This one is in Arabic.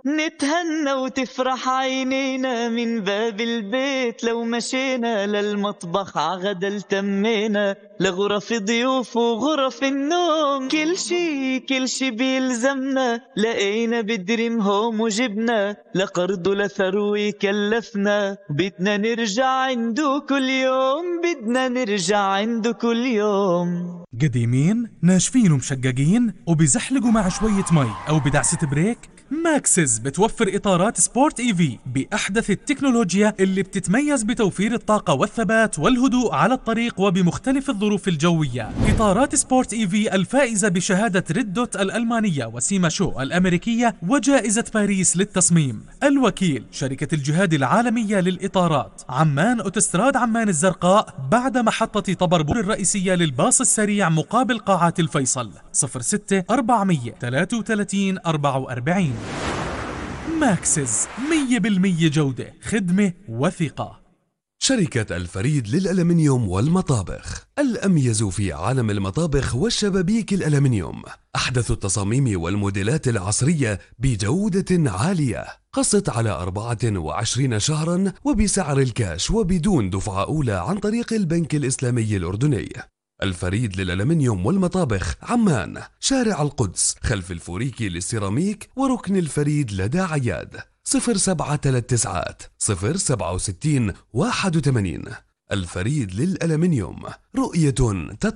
نتهنى وتفرح عينينا من باب البيت، لو مشينا للمطبخ عغدا التمينا، لغرف ضيوف وغرف النوم، كل شي بيلزمنا لقينا بدريم هوم وجبنا، لقرض لثروي كلفنا، بدنا نرجع عنده كل يوم، بدنا نرجع عنده كل يوم. قديمين ناشفين ومشققين وبيزحلقوا مع شوية مي أو بدعسة بريك؟ ماكسز بتوفر إطارات سبورت إيفي بأحدث التكنولوجيا اللي بتتميز بتوفير الطاقة والثبات والهدوء على الطريق وبمختلف الظروف الجوية. إطارات سبورت إيفي الفائزة بشهادة ريد دوت الألمانية وسيما شو الأمريكية وجائزة باريس للتصميم. الوكيل شركة الجهاد العالمية للإطارات، عمان أوتوستراد عمان الزرقاء بعد محطة طبربور الرئيسية للباص السريع مقابل قاعات الفيصل. 06 400 33 44. ماكسز 100% جودة، خدمة وثقة. شركة الفريد للألمنيوم والمطابخ، الأميز في عالم المطابخ والشبابيك الألمنيوم، أحدث التصاميم والموديلات العصرية بجودة عالية. قسط على 24 شهرا وبسعر الكاش وبدون دفعة أولى عن طريق البنك الإسلامي الأردني. الفريد للألمنيوم والمطابخ، عمان، شارع القدس، خلف الفوريكي للسيراميك وركن الفريد لدى عياد. 0739 067 81. الفريد للألمنيوم، رؤية